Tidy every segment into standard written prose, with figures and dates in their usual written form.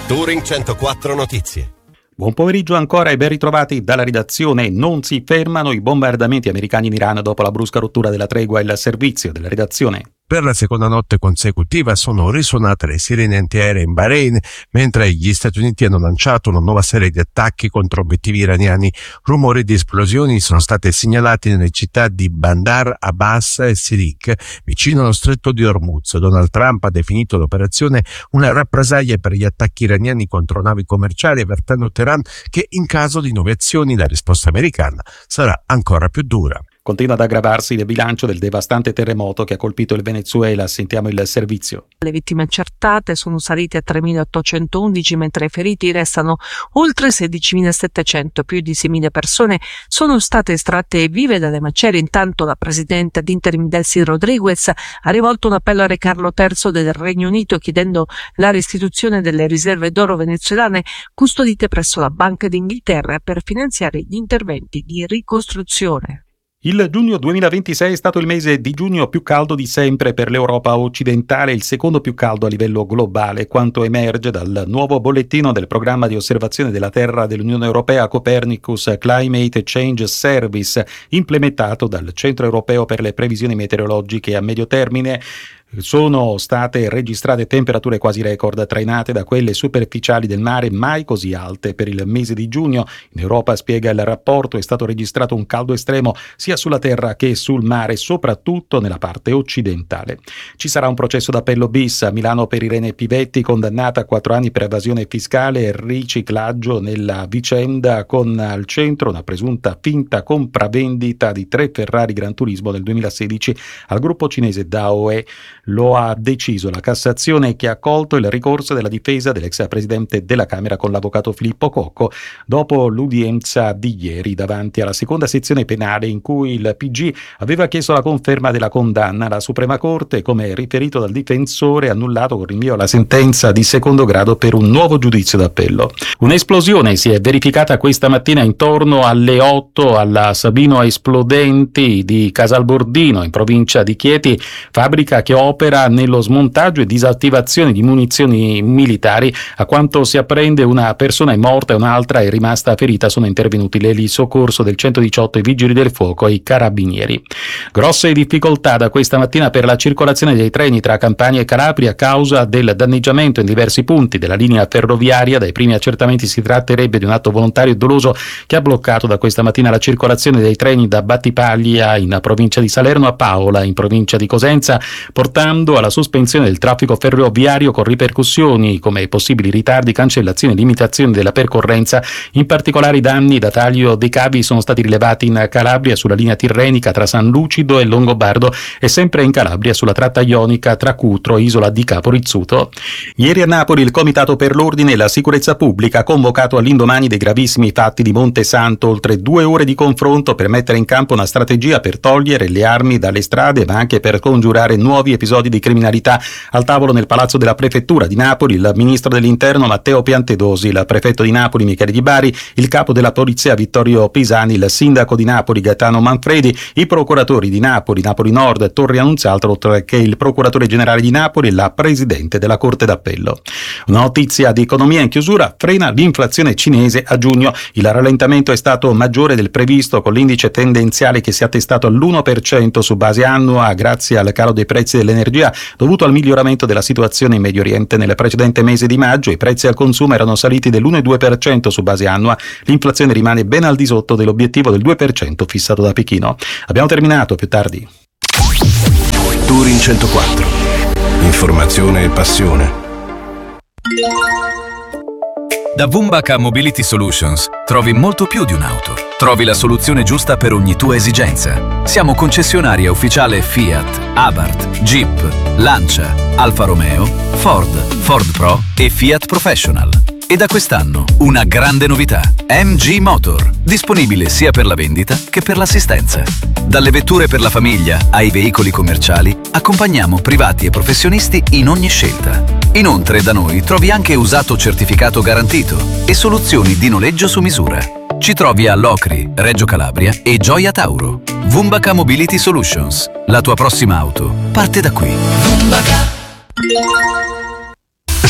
Touring 104 Notizie. Buon pomeriggio ancora e ben ritrovati dalla redazione. Non si fermano i bombardamenti americani in Iran dopo la brusca rottura della tregua. Il servizio della redazione. Per la seconda notte consecutiva sono risuonate le sirene antiaeree in Bahrain, mentre gli Stati Uniti hanno lanciato una nuova serie di attacchi contro obiettivi iraniani. Rumori di esplosioni sono state segnalati nelle città di Bandar Abbas e Sirik, vicino allo stretto di Hormuz. Donald Trump ha definito l'operazione una rappresaglia per gli attacchi iraniani contro navi commerciali, avvertendo Teheran che in caso di nuove azioni la risposta americana sarà ancora più dura. Continua ad aggravarsi il bilancio del devastante terremoto che ha colpito il Venezuela. Sentiamo il servizio. Le vittime accertate sono salite a 3.811, mentre i feriti restano oltre 16.700. Più di 6.000 persone sono state estratte vive dalle macerie. Intanto la presidente ad interim Delcy Rodriguez ha rivolto un appello al re Carlo III del Regno Unito chiedendo la restituzione delle riserve d'oro venezuelane custodite presso la Banca d'Inghilterra per finanziare gli interventi di ricostruzione. Il giugno 2026 è stato il mese di giugno più caldo di sempre per l'Europa occidentale, il secondo più caldo a livello globale, quanto emerge dal nuovo bollettino del programma di osservazione della Terra dell'Unione Europea Copernicus Climate Change Service, implementato dal Centro Europeo per le Previsioni Meteorologiche a medio termine. Sono state registrate temperature quasi record, trainate da quelle superficiali del mare mai così alte per il mese di giugno. In Europa, spiega il rapporto, è stato registrato un caldo estremo sia sulla terra che sul mare, soprattutto nella parte occidentale. Ci sarà un processo d'appello bis a Milano per Irene Pivetti, condannata a 4 anni per evasione fiscale e riciclaggio nella vicenda, con al centro una presunta finta compravendita di 3 Ferrari Gran Turismo del 2016 al gruppo cinese Daewoo. Lo ha deciso la Cassazione, che ha accolto il ricorso della difesa dell'ex presidente della Camera con l'avvocato Filippo Cocco dopo l'udienza di ieri davanti alla seconda sezione penale in cui il PG aveva chiesto la conferma della condanna. La Suprema Corte, come riferito dal difensore, ha annullato con rinvio la sentenza di secondo grado per un nuovo giudizio d'appello. Un'esplosione si è verificata questa mattina intorno alle 8 alla Sabino Esplodenti di Casalbordino in provincia di Chieti, fabbrica che opera nello smontaggio e disattivazione di munizioni militari. A quanto si apprende, una persona è morta e un'altra è rimasta ferita. Sono intervenuti l'elisoccorso del 118, i vigili del fuoco e i carabinieri. Grosse difficoltà da questa mattina per la circolazione dei treni tra Campania e Calabria a causa del danneggiamento in diversi punti della linea ferroviaria. Dai primi accertamenti si tratterebbe di un atto volontario e doloso che ha bloccato da questa mattina la circolazione dei treni da Battipaglia in provincia di Salerno a Paola in provincia di Cosenza, portando alla sospensione del traffico ferroviario con ripercussioni come possibili ritardi, cancellazioni e limitazioni della percorrenza. In particolare i danni da taglio dei cavi sono stati rilevati in Calabria sulla linea tirrenica tra San Lucido e Longobardo e sempre in Calabria sulla tratta ionica tra Cutro e Isola di Capo Rizzuto. Ieri a Napoli il Comitato per l'Ordine e la Sicurezza Pubblica ha convocato all'indomani dei gravissimi fatti di Montesanto oltre 2 ore di confronto per mettere in campo una strategia per togliere le armi dalle strade, ma anche per congiurare nuovi episodi di criminalità. Al tavolo nel Palazzo della Prefettura di Napoli il ministro dell'Interno Matteo Piantedosi, il prefetto di Napoli Michele Di Bari, il capo della polizia Vittorio Pisani, il sindaco di Napoli Gaetano Manfredi, i procuratori di Napoli, Napoli Nord, Torri Annunziata, oltre che il procuratore generale di Napoli e la presidente della Corte d'Appello. Una notizia di economia in chiusura: frena l'inflazione cinese a giugno. Il rallentamento è stato maggiore del previsto, con l'indice tendenziale che si è attestato all'1% su base annua grazie al calo dei prezzi dell'energia dovuto al miglioramento della situazione in Medio Oriente. Nel precedente mese di maggio i prezzi al consumo erano saliti dell'1,2% su base annua. L'inflazione rimane ben al di sotto dell'obiettivo del 2% fissato da Pechino. Abbiamo terminato, più tardi. Touring 104. Informazione e passione. Da Vumbaka Mobility Solutions trovi molto più di un'auto. Trovi la soluzione giusta per ogni tua esigenza. Siamo concessionaria ufficiale Fiat, Abarth, Jeep, Lancia, Alfa Romeo, Ford, Ford Pro e Fiat Professional. E da quest'anno una grande novità: MG Motor, disponibile sia per la vendita che per l'assistenza. Dalle vetture per la famiglia ai veicoli commerciali, accompagniamo privati e professionisti in ogni scelta. Inoltre da noi trovi anche usato certificato garantito e soluzioni di noleggio su misura. Ci trovi a Locri, Reggio Calabria e Gioia Tauro. Vumbaka Mobility Solutions. La tua prossima auto parte da qui. Vumbaka.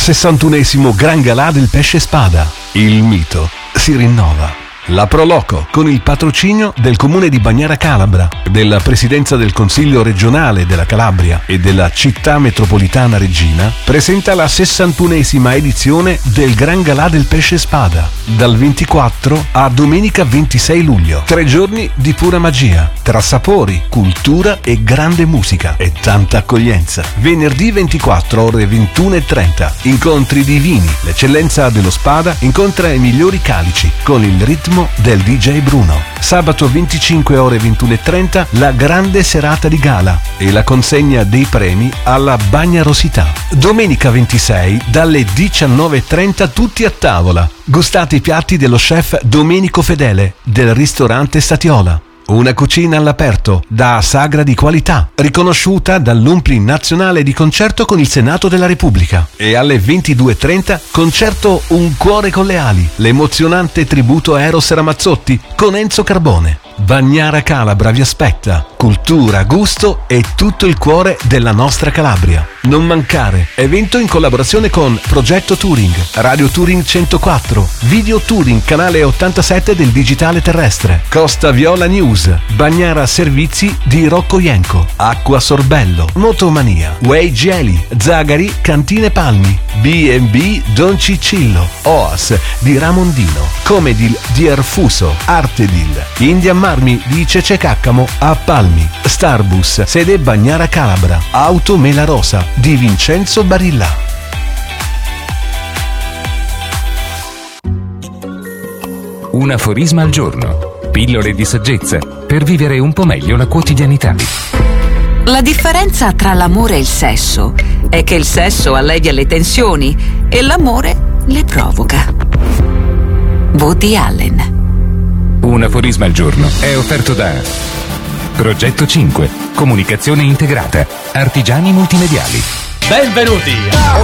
61esimo Gran Galà del Pesce Spada. Il mito si rinnova. La Proloco, con il patrocinio del Comune di Bagnara Calabra, della Presidenza del Consiglio regionale della Calabria e della Città metropolitana Reggina, presenta la 61esima edizione del Gran Galà del Pesce Spada, dal 24 a domenica 26 luglio. 3 giorni di pura magia, tra sapori, cultura e grande musica e tanta accoglienza. Venerdì 24 ore 21:30, incontri divini. L'eccellenza dello Spada incontra i migliori calici con il ritmo del DJ Bruno. Sabato 25 ore 21:30 la grande serata di gala e la consegna dei premi alla Bagnarosità. Domenica 26 dalle 19:30 tutti a tavola. Gustate i piatti dello chef Domenico Fedele del ristorante Statiola. Una cucina all'aperto, da sagra di qualità, riconosciuta dall'Umpli Nazionale di Concerto con il Senato della Repubblica. E alle 22:30, concerto Un cuore con le ali, l'emozionante tributo a Eros Ramazzotti con Enzo Carbone. Bagnara Calabra vi aspetta, cultura, gusto e tutto il cuore della nostra Calabria. Non mancare, evento in collaborazione con Progetto Touring, Radio Touring 104, Video Touring, canale 87 del Digitale Terrestre, Costa Viola News, Bagnara Servizi di Rocco Ienco, Acqua Sorbello, Motomania, Way Geli, Zagari, Cantine Palmi, B&B Don Cicillo, Oas di Ramondino, Comedil di Erfuso, Artedil, Indian Marmi di Cece Caccamo a Palmi, Starbus, sede Bagnara Calabra, Auto Mela Rosa di Vincenzo Barilla. Un aforisma al giorno. Pillole di saggezza per vivere un po' meglio la quotidianità. La differenza tra l'amore e il sesso è che il sesso allevia le tensioni e l'amore le provoca. Woody Allen. Un aforisma al giorno è offerto da Progetto 5, comunicazione integrata, artigiani multimediali. Benvenuti a